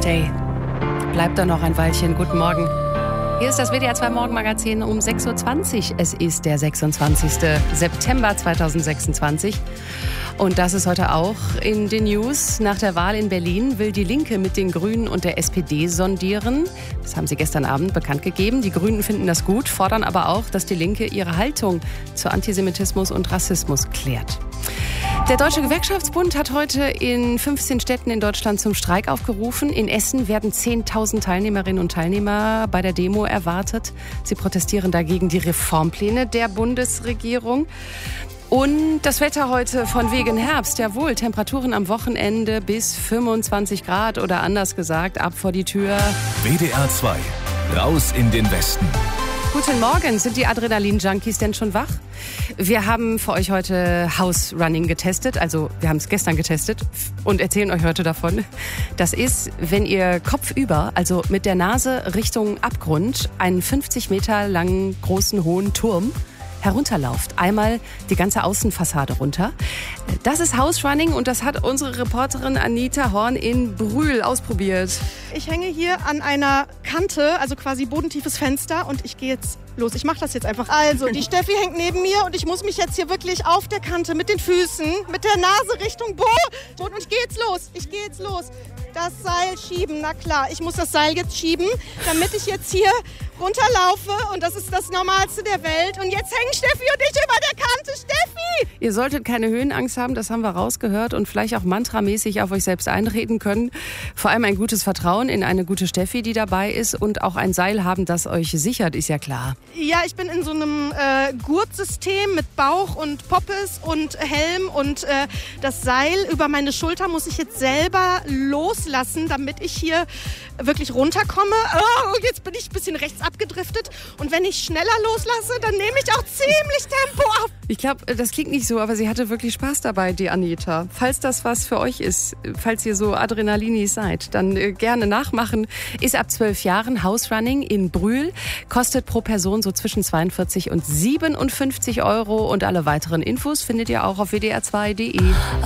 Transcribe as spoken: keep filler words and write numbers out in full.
Day. Bleibt da noch ein Weilchen. Guten Morgen. Hier ist das W D R zwei Morgenmagazin um sechs Uhr zwanzig. Es ist der sechsundzwanzigster September zweitausendsechsundzwanzig. Und das ist heute auch in den News. Nach der Wahl in Berlin will die Linke mit den Grünen und der S P D sondieren. Das haben sie gestern Abend bekannt gegeben. Die Grünen finden das gut, fordern aber auch, dass die Linke ihre Haltung zu Antisemitismus und Rassismus klärt. Der Deutsche Gewerkschaftsbund hat heute in fünfzehn Städten in Deutschland zum Streik aufgerufen. In Essen werden zehntausend Teilnehmerinnen und Teilnehmer bei der Demo erwartet. Sie protestieren dagegen die Reformpläne der Bundesregierung. Und das Wetter heute von wegen Herbst. Jawohl, Temperaturen am Wochenende bis fünfundzwanzig Grad oder anders gesagt, ab vor die Tür. W D R zwei, raus in den Westen. Guten Morgen, sind die Adrenalin-Junkies denn schon wach? Wir haben für euch heute House Running getestet, also wir haben es gestern getestet und erzählen euch heute davon. Das ist, wenn ihr kopfüber, also mit der Nase Richtung Abgrund, einen fünfzig Meter langen, großen, hohen Turm herunterlauft. Einmal die ganze Außenfassade runter. Das ist House Running und das hat unsere Reporterin Anita Horn in Brühl ausprobiert. Ich hänge hier an einer Kante, also quasi bodentiefes Fenster und ich gehe jetzt los. Ich mache das jetzt einfach. Also, die Steffi hängt neben mir und ich muss mich jetzt hier wirklich auf der Kante mit den Füßen, mit der Nase Richtung Boden und ich gehe jetzt los. Ich gehe jetzt los. Das Seil schieben, na klar. Ich muss das Seil jetzt schieben, damit ich jetzt hier runterlaufe und das ist das Normalste der Welt. Und jetzt hängen Steffi und ich über der Kante. Steffi! Ihr solltet keine Höhenangst haben, das haben wir rausgehört und vielleicht auch mantramäßig auf euch selbst einreden können. Vor allem ein gutes Vertrauen in eine gute Steffi, die dabei ist und auch ein Seil haben, das euch sichert, ist ja klar. Ja, ich bin in so einem äh, Gurtsystem mit Bauch und Poppes und Helm und äh, das Seil über meine Schulter muss ich jetzt selber loslassen, damit ich hier wirklich runterkomme. Oh, jetzt bin ich ein bisschen rechts abgedriftet und wenn ich schneller loslasse, dann nehme ich auch ziemlich Tempo auf. Ich glaube, das klingt nicht so, aber sie hatte wirklich Spaß dabei, die Anita. Falls das was für euch ist, falls ihr so Adrenalinis seid, dann äh, gerne nachmachen. Ist ab zwölf Jahren House Running in Brühl, kostet pro Person so zwischen zweiundvierzig und siebenundfünfzig Euro und alle weiteren Infos findet ihr auch auf w d r zwei punkt d e.